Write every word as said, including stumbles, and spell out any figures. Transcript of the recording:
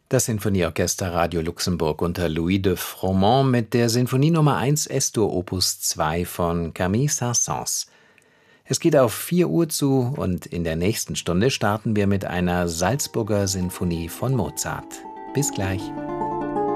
Das Sinfonieorchester Radio Luxemburg unter Louis de Froment mit der Sinfonie Nummer eins Es-Dur Opus zwei von Camille Saint-Saëns. Es geht auf vier Uhr zu und in der nächsten Stunde starten wir mit einer Salzburger Sinfonie von Mozart. Bis gleich.